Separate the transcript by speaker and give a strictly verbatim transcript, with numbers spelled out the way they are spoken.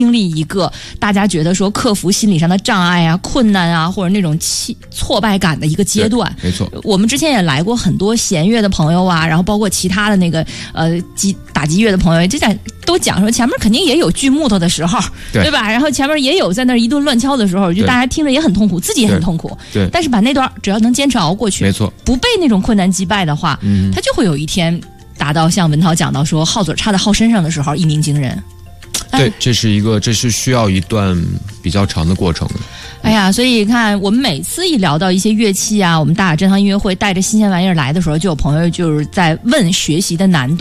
Speaker 1: 经历一个大家觉得说克服心理上的障碍啊、困难啊，或者那种气挫败感的一个阶段。
Speaker 2: 没错，
Speaker 1: 我们之前也来过很多弦乐的朋友啊，然后包括其他的那个呃击打击乐的朋友，这讲都讲说前面肯定也有锯木头的时候， 对, 对吧？然后前面也有在那儿一顿乱敲的时候，就大家听着也很痛苦，自己也很痛苦。
Speaker 2: 对，
Speaker 1: 但是把那段只要能坚持熬过去，
Speaker 2: 没错，
Speaker 1: 不被那种困难击败的话，嗯，他就会有一天达到像文涛讲到说号嘴插在号身上的时候一鸣惊人。
Speaker 2: 对，这是一个，这是需要一段比较长的过程的。
Speaker 1: 哎呀，所以看我们每次一聊到一些乐器啊，我们大雅真堂音乐会带着新鲜玩意儿来的时候，就有朋友就是在问学习的难度。